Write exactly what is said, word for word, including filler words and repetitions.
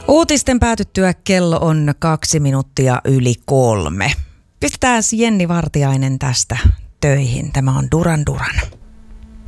Uutisten päätyttyä kello on kaksi minuuttia yli kolme. Pistetään Jenni Vartiainen tästä töihin. Tämä on Duran Duran.